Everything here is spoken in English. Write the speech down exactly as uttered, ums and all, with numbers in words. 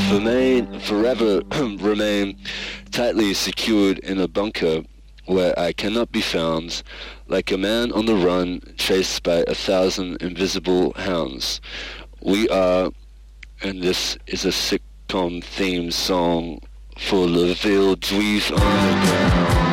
remain, forever remain tightly secured in a bunker where I cannot be found, like a man on the run, chased by a thousand invisible hounds. We are, and this is a sitcom theme song for Le Ville Juif Underground.